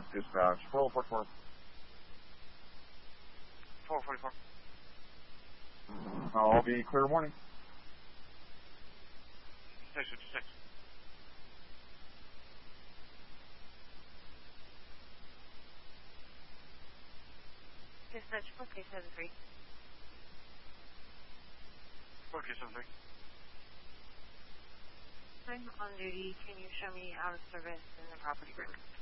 Dispatch, 444. 444. I'll be clear morning. 656. Dispatch 4K73. 4K73. I'm on duty. Can you show me out of service in the property record?